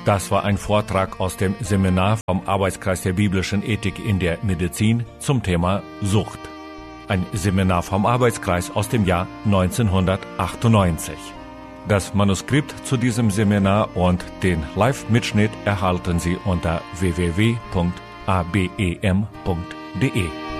Das war ein Vortrag aus dem Seminar vom Arbeitskreis der biblischen Ethik in der Medizin zum Thema Sucht. Ein Seminar vom Arbeitskreis aus dem Jahr 1998. Das Manuskript zu diesem Seminar und den Live-Mitschnitt erhalten Sie unter www.abem.de.